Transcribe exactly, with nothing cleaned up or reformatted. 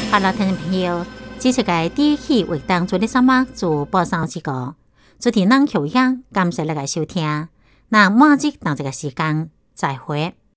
好了，听众朋友，这次嘅第一期为当做的什么做播上一个，昨天咱口样，感谢大家收听，那下集当这个时间再会。